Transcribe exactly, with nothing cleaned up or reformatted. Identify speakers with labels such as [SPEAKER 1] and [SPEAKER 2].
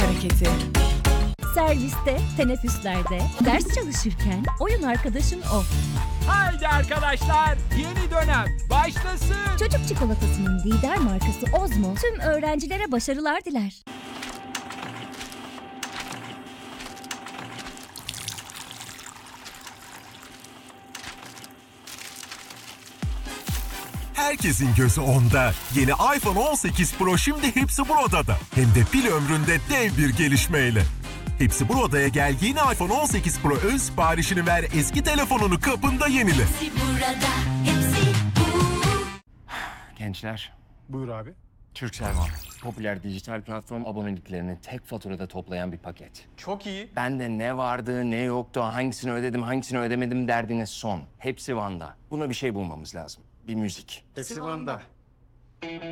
[SPEAKER 1] hareketi.
[SPEAKER 2] Serviste, teneffüslerde, ders çalışırken oyun arkadaşın o.
[SPEAKER 3] Haydi arkadaşlar, yeni dönem başlasın.
[SPEAKER 2] Çocuk çikolatasının lider markası Ozmo tüm öğrencilere başarılar diler.
[SPEAKER 4] Herkesin gözü onda. Yeni iPhone on sekiz Pro şimdi Hepsi Burada'da. Hem de pil ömründe dev bir gelişmeyle. Hepsi Burada'ya gel, yeni iPhone on sekiz Pro ön siparişini ver, eski telefonunu kapında yenile.
[SPEAKER 5] Hepsi burada, hepsi bu.
[SPEAKER 6] Gençler,
[SPEAKER 7] Buyur abi.
[SPEAKER 6] Turkcell var. Popüler dijital platform aboneliklerini tek faturada toplayan bir paket.
[SPEAKER 7] Çok iyi.
[SPEAKER 6] Bende ne vardı, ne yoktu, hangisini ödedim, hangisini ödemedim derdiniz son. Hepsi Van'da. Buna bir şey bulmamız lazım. Bir müzik.
[SPEAKER 7] Hepsi Van'da.